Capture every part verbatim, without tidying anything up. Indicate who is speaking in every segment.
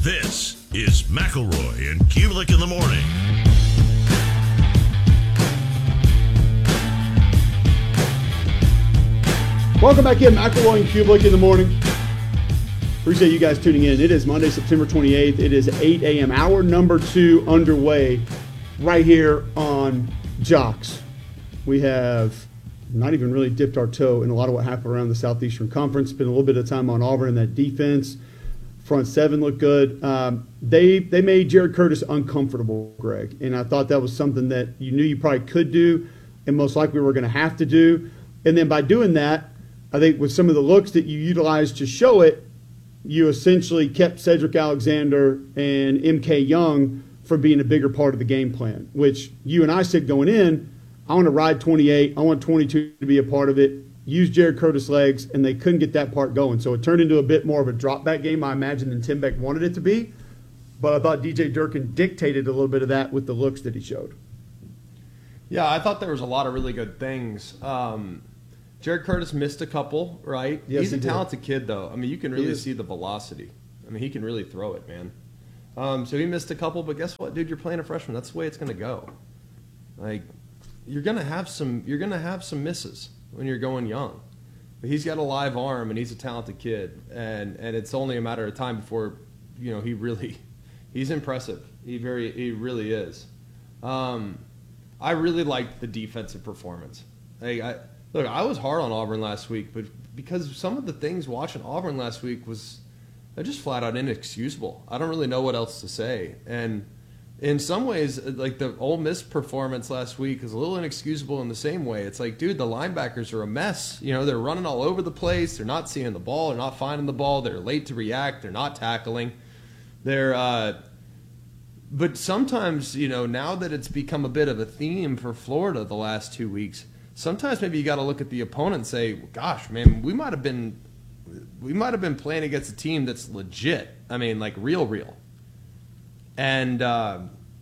Speaker 1: This is McElroy and Kubelik in the morning.
Speaker 2: Welcome back in, McElroy and Kubelik in the morning. Appreciate you guys tuning in. It is Monday, September twenty-eighth. It is eight a.m. Hour number two underway right here on Jocks. We have not even really dipped our toe in a lot of what happened around the Southeastern Conference. Spent a little bit of time on Auburn and that defense. Front seven looked good. Um, they they made Jared Curtis uncomfortable, Greg, and I thought that was something that you knew you probably could do and most likely were going to have to do. And then by doing that, I think with some of the looks that you utilized to show it, you essentially kept Cedric Alexander and M K Young from being a bigger part of the game plan, which you and I said going in, I want to ride twenty-eight. I want twenty-two to be a part of it. Use Jared Curtis' legs, and they couldn't get that part going. So it turned into a bit more of a drop-back game, I imagine, than Tim Beck wanted it to be. But I thought D J Durkin dictated a little bit of that with the looks that he showed.
Speaker 3: Yeah, I thought there was a lot of really good things. Um, Jared Curtis missed a couple, right?
Speaker 2: Yes,
Speaker 3: He's a
Speaker 2: he did.
Speaker 3: talented kid, though. I mean, you can really see the velocity. I mean, he can really throw it, man. Um, so he missed a couple, but guess what, dude? You're playing a freshman. That's the way it's going to go. Like, you're going to have some. You're going to have some misses when you're going young. But he's got a live arm, and he's a talented kid, and and it's only a matter of time before, you know, he really, he's impressive. He very, he really is. Um, I really liked the defensive performance. Like, I look, I was hard on Auburn last week, but because some of the things watching Auburn last week was, they're just flat out inexcusable. I don't really know what else to say, and in some ways, like the Ole Miss performance last week is a little inexcusable in the same way. It's like, dude, the linebackers are a mess. You know, they're running all over the place. They're not seeing the ball. They're not finding the ball. They're late to react. They're not tackling. They're, uh, but sometimes, you know, now that it's become a bit of a theme for Florida the last two weeks, sometimes maybe you got to look at the opponent and say, gosh, man, we might have been, we might have been playing against a team that's legit. I mean, like real, real. And uh,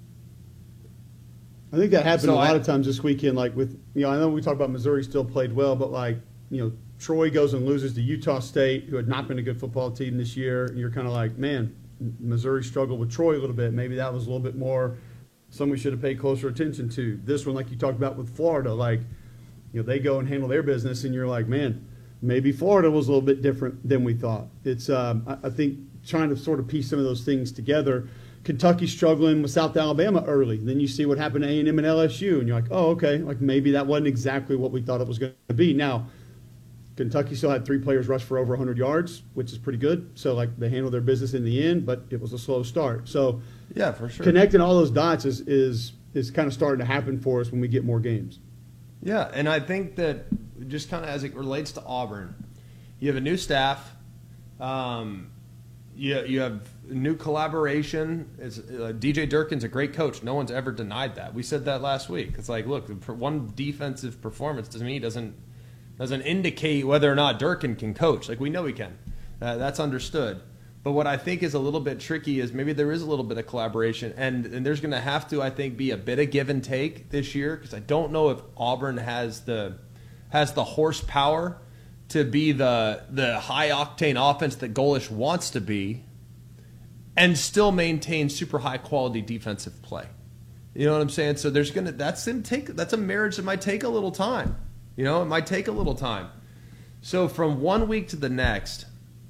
Speaker 2: I think that happened
Speaker 3: so
Speaker 2: a lot
Speaker 3: I,
Speaker 2: of times this weekend. Like with, you know, I know we talked about Missouri still played well, but like, you know, Troy goes and loses to Utah State, who had not been a good football team this year. And you're kind of like, man, Missouri struggled with Troy a little bit. Maybe that was a little bit more something we should have paid closer attention to. This one, like you talked about with Florida, like, you know, they go and handle their business, and you're like, man, maybe Florida was a little bit different than we thought. It's, um, I, I think, trying to sort of piece some of those things together. Kentucky struggling with South Alabama early. Then you see what happened to A and M and L S U, and you're like, oh, okay, like maybe that wasn't exactly what we thought it was going to be. Now, Kentucky still had three players rush for over one hundred yards, which is pretty good. So, like, they handled their business in the end, but it was a slow start. So,
Speaker 3: yeah, for sure.
Speaker 2: Connecting all those dots is is is kind of starting to happen for us when we get more games.
Speaker 3: Yeah, and I think that just kind of as it relates to Auburn, you have a new staff. Um, you, you have new collaboration. It's, uh, D J Durkin's a great coach. No one's ever denied that. We said that last week. It's like, look, one defensive performance to me doesn't doesn't indicate whether or not Durkin can coach. Like, we know he can. Uh, that's understood. But what I think is a little bit tricky is maybe there is a little bit of collaboration, and, and there's going to have to, I think, be a bit of give and take this year, because I don't know if Auburn has the has the horsepower to be the the high octane offense that Golish wants to be, and still maintain super high quality defensive play. You know what I'm saying? So there's gonna that's gonna take that's a marriage that might take a little time. You know, it might take a little time. So from one week to the next,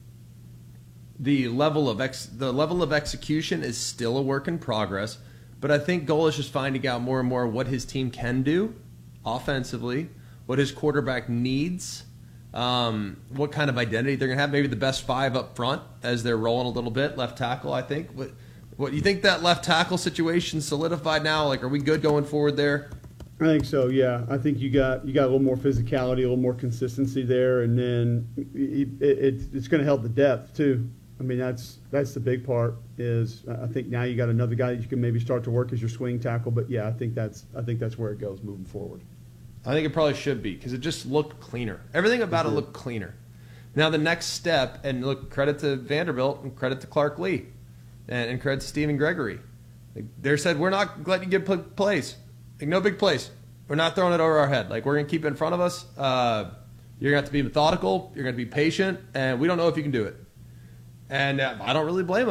Speaker 3: the level of ex, the level of execution is still a work in progress. But I think Golish is finding out more and more what his team can do offensively, what his quarterback needs, um, what kind of identity they're going to have. Maybe the best five up front as they're rolling a little bit. Left tackle, I think. What, what you think that left tackle situation solidified now? Like, are we good going forward there?
Speaker 2: I think so. Yeah, I think you got you got a little more physicality, a little more consistency there, and then it, it, it's going to help the depth too. I mean, that's that's the big part. Is I think now you got another guy that you can maybe start to work as your swing tackle. But yeah, I think that's I think that's where it goes moving forward.
Speaker 3: I think it probably should be, because it just looked cleaner. Everything about it looked cleaner. Now the next step, and look, credit to Vanderbilt and credit to Clark Lee, and, and credit to Stephen Gregory. They said, we're not letting you get plays. Like, no big plays. We're not throwing it over our head. Like, we're going to keep it in front of us. Uh, you're going to have to be methodical. You're going to be patient, and we don't know if you can do it. And uh, I don't really blame them.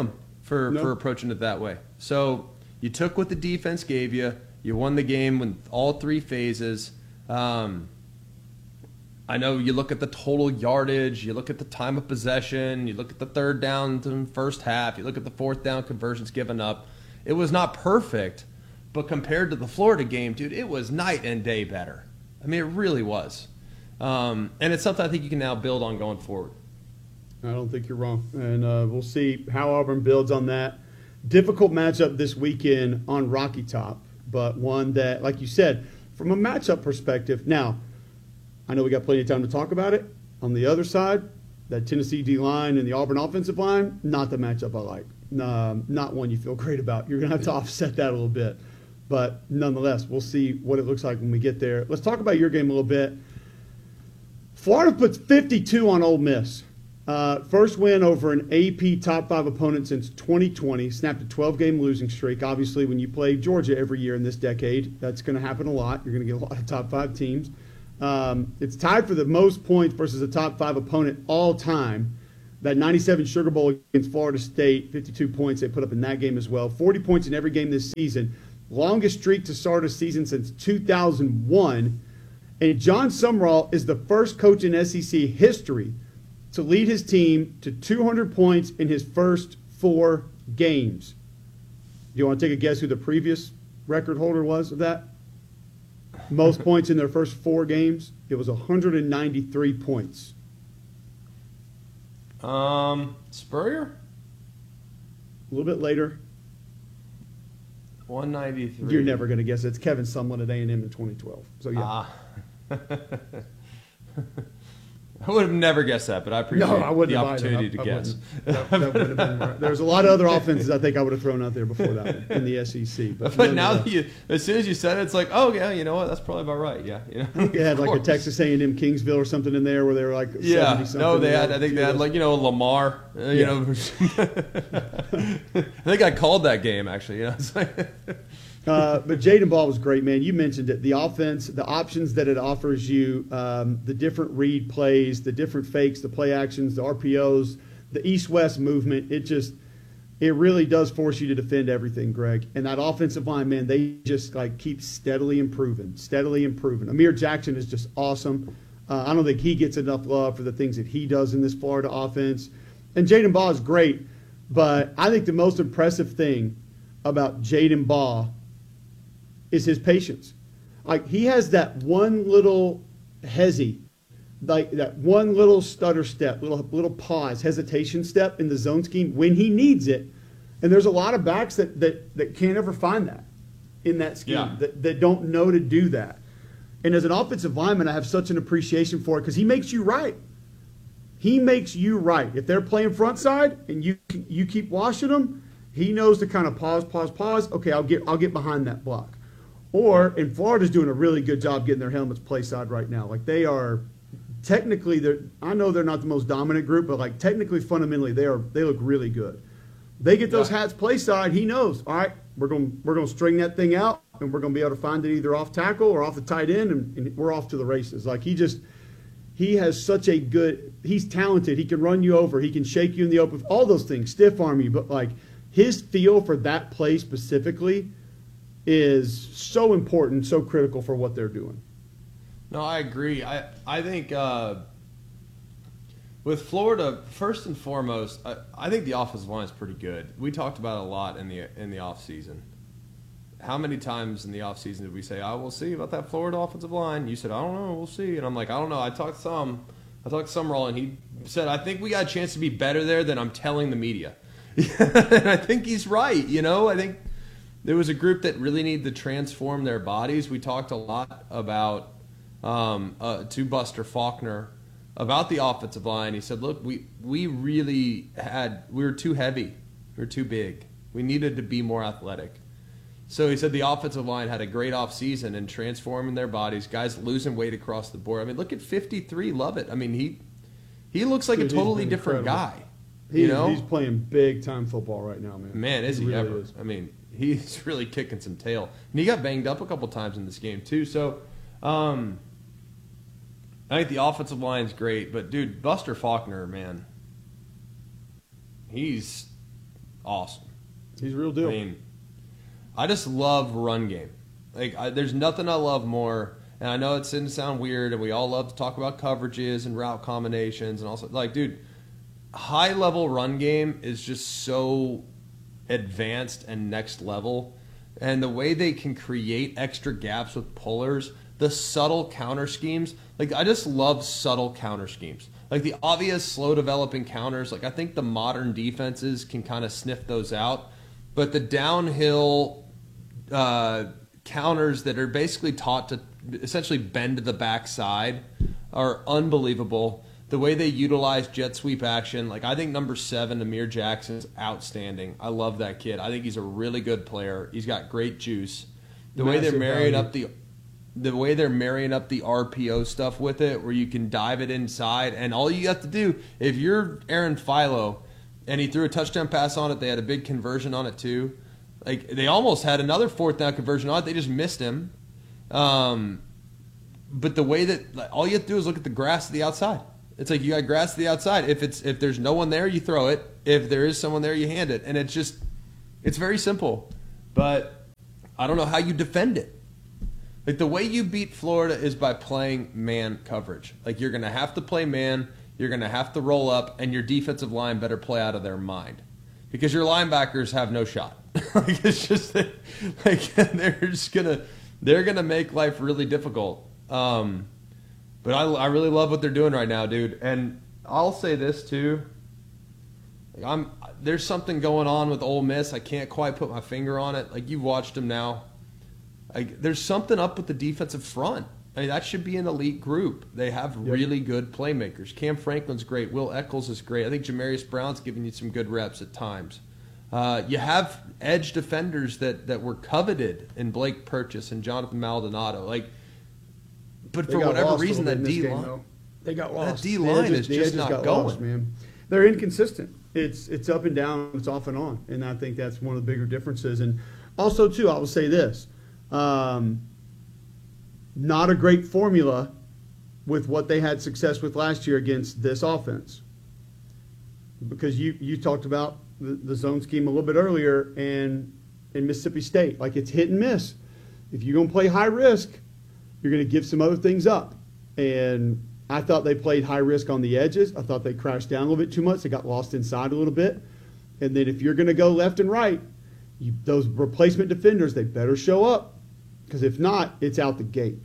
Speaker 3: for,
Speaker 2: No.
Speaker 3: for approaching it that way. So you took what the defense gave you. You won the game with all three phases. Um, I know you look at the total yardage, you look at the time of possession, you look at the third down to the first half, you look at the fourth down conversions given up. It was not perfect, but compared to the Florida game, dude, it was night and day better. I mean, it really was. Um, and it's something I think you can now build on going forward.
Speaker 2: I don't think you're wrong. And uh, we'll see how Auburn builds on that. Difficult matchup this weekend on Rocky Top, but one that, like you said, from a matchup perspective, now, I know we got plenty of time to talk about it. On the other side, that Tennessee D-line and the Auburn offensive line, not the matchup I like. Um, not one you feel great about. You're going to have to offset that a little bit. But nonetheless, we'll see what it looks like when we get there. Let's talk about your game a little bit. Florida puts fifty-two on Ole Miss. Uh, first win over an A P top five opponent since twenty twenty. Snapped a twelve-game losing streak. Obviously, when you play Georgia every year in this decade, that's going to happen a lot. You're going to get a lot of top five teams. Um, it's tied for the most points versus a top five opponent all time. That ninety-seven Sugar Bowl against Florida State, fifty-two points they put up in that game as well. forty points in every game this season. Longest streak to start a season since two thousand one. And John Sumrall is the first coach in S E C history to lead his team to two hundred points in his first four games. Do you want to take a guess who the previous record holder was of that? Most points in their first four games? It was one hundred ninety-three points.
Speaker 3: Um, Spurrier?
Speaker 2: A little bit later.
Speaker 3: one ninety-three.
Speaker 2: You're never going to guess it. It's Kevin Sumlin at A and M in twenty twelve. So, yeah.
Speaker 3: Ah. I would have never guessed that, but I appreciate
Speaker 2: No, I wouldn't
Speaker 3: the
Speaker 2: have
Speaker 3: opportunity
Speaker 2: either. I-
Speaker 3: to
Speaker 2: I
Speaker 3: guess.
Speaker 2: That, that would have been right. There's a lot of other offenses I think I would have thrown out there before that one in the S E C. But,
Speaker 3: But now
Speaker 2: nonetheless.
Speaker 3: that you, as soon as you said it, it's like, oh yeah, you know what? That's probably about right. Yeah, you know.
Speaker 2: You had
Speaker 3: Of
Speaker 2: like a
Speaker 3: course.
Speaker 2: Texas A and M Kingsville or something in there where they were like
Speaker 3: Yeah,
Speaker 2: seventy something.
Speaker 3: no, they had. I think they had like you know Lamar. Uh, you
Speaker 2: Yeah.
Speaker 3: know, I think I called that game actually. You know, it's like,
Speaker 2: Uh, but Jaden Ball was great, man. You mentioned it. The offense, the options that it offers you, um, the different read plays, the different fakes, the play actions, the R P Os, the east-west movement. It just, it really does force you to defend everything, Greg. And that offensive line, man, they just like keep steadily improving, steadily improving. Amir Jackson is just awesome. Uh, I don't think he gets enough love for the things that he does in this Florida offense. And Jaden Ball is great, but I think the most impressive thing about Jaden Ball is his patience. Like, he has that one little hezi, like that one little stutter step, little little pause, hesitation step in the zone scheme when he needs it. And there's a lot of backs that that, that can't ever find that in that scheme,
Speaker 3: Yeah.
Speaker 2: that, that don't know to do that. And as an offensive lineman, I have such an appreciation for it because he makes you right. He makes you right. If they're playing front side and you you keep washing them, he knows to kind of pause, pause, pause. Okay, I'll get I'll get behind that block. Or, and Florida's doing a really good job getting their helmets play side right now. Like, they are technically, they're, I know they're not the most dominant group, but like technically, fundamentally, they are. They look really good. They get those
Speaker 3: Yeah.
Speaker 2: hats play side. He knows. All right, we're going we're going to string that thing out, and we're going to be able to find it either off tackle or off the tight end, and, and we're off to the races. Like, he just. He has such a good – he's talented. He can run you over. He can shake you in the open. All those things, stiff arm you. But, like, his feel for that play specifically is so important, so critical for what they're doing.
Speaker 3: no, I agree. I I think uh, with Florida, first and foremost, I, I think the offensive line is pretty good. We talked about it a lot in the in the off season. How many times in the offseason did we say, I will see about that Florida offensive line? You said, I don't know, we'll see. And I'm like, I don't know. I talked to some. I talked to Sumrall, and he said, I think we got a chance to be better there than I'm telling the media. And I think he's right, you know? I think there was a group that really needed to transform their bodies. We talked a lot about, um, uh, to Buster Faulkner, about the offensive line. He said, look, we, we really had, we were too heavy. We were too big. We needed to be more athletic. So he said the offensive line had a great offseason in transforming their bodies, guys losing weight across the board. I mean, look at fifty-three, love it. I mean, he he looks like
Speaker 2: Dude,
Speaker 3: a
Speaker 2: he's
Speaker 3: totally
Speaker 2: been
Speaker 3: different
Speaker 2: incredible.
Speaker 3: guy.
Speaker 2: He,
Speaker 3: You know?
Speaker 2: He's playing big-time football right now, man.
Speaker 3: Man, is he,
Speaker 2: really
Speaker 3: ever.
Speaker 2: is.
Speaker 3: I mean, he's really kicking some tail. And he got banged up a couple times in this game, too. So um, I think the offensive line's great. But, dude, Buster Faulkner, man, he's awesome.
Speaker 2: He's a real deal.
Speaker 3: I mean, I just love run game. Like, I, there's nothing I love more. And I know it's going to sound weird, and we all love to talk about coverages and route combinations and also, like, dude, high level run game is just so advanced and next level. And the way they can create extra gaps with pullers, the subtle counter schemes, like, I just love subtle counter schemes. Like, the obvious slow developing counters, like, I think the modern defenses can kind of sniff those out. But the downhill uh, counters that are basically taught to essentially bend to the backside are unbelievable. The way they utilize jet sweep action, like, I think number seven, Amir Jackson, is outstanding. I love that kid. I think he's a really good player. He's got great juice. The way they're
Speaker 2: Massive
Speaker 3: marrying
Speaker 2: value.
Speaker 3: up the the way they're marrying up the R P O stuff with it, where you can dive it inside, and all you have to do, if you're Aaron Philo and he threw a touchdown pass on it, they had a big conversion on it too. Like, they almost had another fourth down conversion on it. They just missed him. Um, but the way that, like, all you have to do is look at the grass to the outside. It's like, you got grass to the outside. If it's if there's no one there, you throw it. If there is someone there, you hand it. And it's just, it's very simple. But I don't know how you defend it. Like, the way you beat Florida is by playing man coverage. Like, you're going to have to play man. You're going to have to roll up, and your defensive line better play out of their mind, because your linebackers have no shot. Like, it's just that, like, they're just gonna they're gonna make life really difficult. Um, but I I really love what they're doing right now, dude. And I'll say this too. Like, I'm there's something going on with Ole Miss. I can't quite put my finger on it. Like, you've watched them now. Like, there's something up with the defensive front. I mean, that should be an elite group. They have
Speaker 2: Yep.
Speaker 3: really good playmakers. Cam Franklin's great. Will Eccles is great. I think Jamarius Brown's giving you some good reps at times. Uh, you have edge defenders that, that were coveted in Blake Purchase and Jonathan Maldonado. Like, but
Speaker 2: They
Speaker 3: for
Speaker 2: got
Speaker 3: whatever
Speaker 2: lost a
Speaker 3: reason,
Speaker 2: little
Speaker 3: that
Speaker 2: bit in this
Speaker 3: D
Speaker 2: game,
Speaker 3: line,
Speaker 2: though. They got
Speaker 3: that
Speaker 2: lost.
Speaker 3: D
Speaker 2: The
Speaker 3: line
Speaker 2: edges-
Speaker 3: is
Speaker 2: the
Speaker 3: just
Speaker 2: edges
Speaker 3: not
Speaker 2: got
Speaker 3: going.
Speaker 2: lost, man. They're inconsistent. It's it's up and down. It's off and on, and I think that's one of the bigger differences. And also, too, I will say this: um, not a great formula with what they had success with last year against this offense, because you you talked about the, the zone scheme a little bit earlier, and in Mississippi State, like, it's hit and miss. If you're going to play high risk, you're going to give some other things up. And I thought they played high risk on the edges. I thought they crashed down a little bit too much. They got lost inside a little bit. And then if you're going to go left and right, you, those replacement defenders, they better show up, because if not, it's out the gate.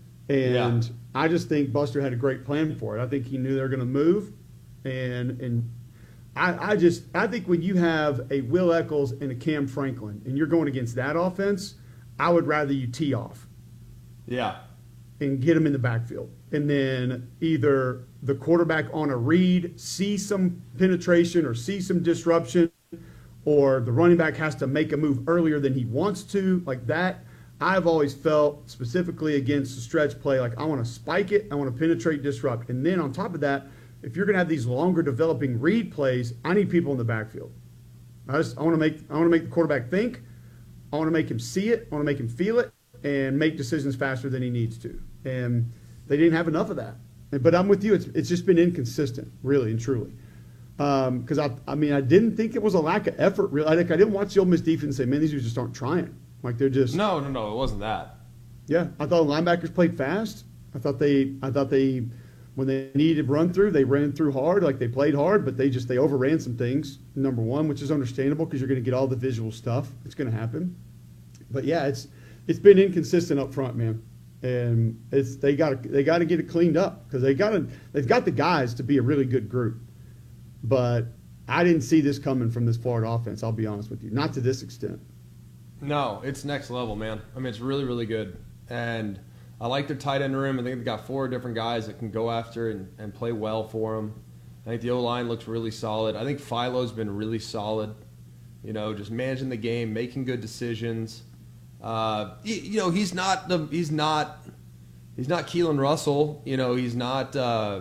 Speaker 2: And
Speaker 3: Yeah.
Speaker 2: I just think Buster had a great plan for it. I think he knew they were going to move, and and I, I just I think when you have a Will Eccles and a Cam Franklin, and you're going against that offense, I would rather you tee off
Speaker 3: Yeah.
Speaker 2: and get them in the backfield. And then either the quarterback on a read see some penetration or see some disruption, or the running back has to make a move earlier than he wants to, like that. I've always felt, specifically against the stretch play, like, I want to spike it, I want to penetrate, disrupt. And then on top of that, if you're going to have these longer developing read plays, I need people in the backfield. I just I want to make I want to make the quarterback think. I want to make him see it. I want to make him feel it, and make decisions faster than he needs to. And they didn't have enough of that. And, but I'm with you. It's it's just been inconsistent, really and truly. Because um, I I mean I didn't think it was a lack of effort. Really, like, I didn't watch the Ole Miss defense and say, man, these dudes just aren't trying. Like, they're just
Speaker 3: No, no, no. It wasn't that.
Speaker 2: yeah. I thought the linebackers played fast. I thought they I thought they when they needed to run through, they ran through hard. Like, they played hard, but they just they overran some things. Number one, which is understandable, because you're going to get all the visual stuff. It's going to happen. But yeah, it's it's been inconsistent up front, man. And it's they got they got to get it cleaned up, because they got to they've got the guys to be a really good group. But I didn't see this coming from this Florida offense. I'll be honest with you, not to this extent.
Speaker 3: No, it's next level, man. I mean, it's really, really good. And I like their tight end room. I think they've got four different guys that can go after and, and play well for them. I think the O-line looks really solid. I think Philo's been really solid. You know, just managing the game, making good decisions. Uh, you, you know, he's not the he's not he's not Keelan Russell. You know, he's not uh,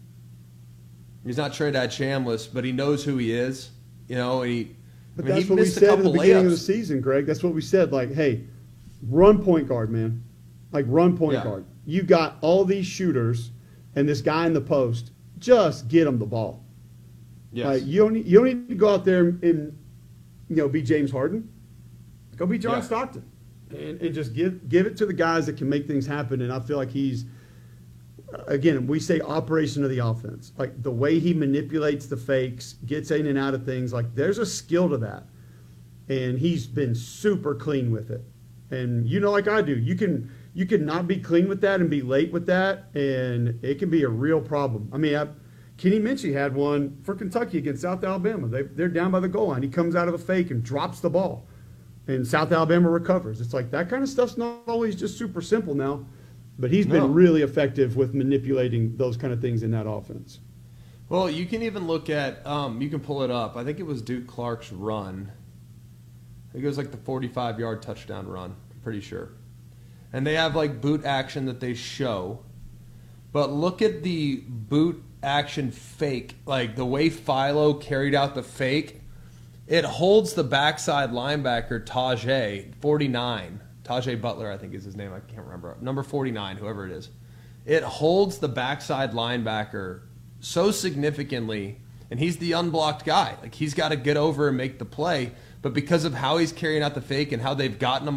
Speaker 3: he's not Trinidad Chambliss, but he knows who he is. You know, and he.
Speaker 2: But
Speaker 3: I mean,
Speaker 2: that's
Speaker 3: he
Speaker 2: what we
Speaker 3: missed a
Speaker 2: said at the
Speaker 3: couple
Speaker 2: beginning of the
Speaker 3: layups.
Speaker 2: season, Greg. That's what we said. Like, hey, run point guard, man. Like, run point
Speaker 3: Yeah.
Speaker 2: guard. You got all these shooters and this guy in the post. Just get them the ball.
Speaker 3: Yes.
Speaker 2: Like, you don't need, you don't need to go out there and you know, be James Harden. Go be John
Speaker 3: Yeah.
Speaker 2: Stockton. And, and just give give it to the guys that can make things happen. And I feel like he's, again, we say operation of the offense. Like the way he manipulates the fakes, gets in and out of things, like there's a skill to that. And he's been super clean with it. And you know, like I do, you can you can not be clean with that and be late with that, and it can be a real problem. I mean, I, Kenny Minchie had one for Kentucky against South Alabama. They, they're down by the goal line. He comes out of a fake and drops the ball, and South Alabama recovers. It's like that kind of stuff's not always just super simple now, but he's been
Speaker 3: No.
Speaker 2: really effective with manipulating those kind of things in that offense.
Speaker 3: Well, you can even look at, um, you can pull it up. I think it was Duke Clark's run. I think it was like the forty-five-yard touchdown run, I'm pretty sure. And they have like boot action that they show. But look at the boot action fake, like the way Philo carried out the fake. It holds the backside linebacker, Tajay, forty-nine. Tajay Butler, I think is his name. I can't remember. Number forty-nine, whoever it is. It holds the backside linebacker so significantly, and he's the unblocked guy. Like he's got to get over and make the play. But because of how he's carrying out the fake and how they've gotten him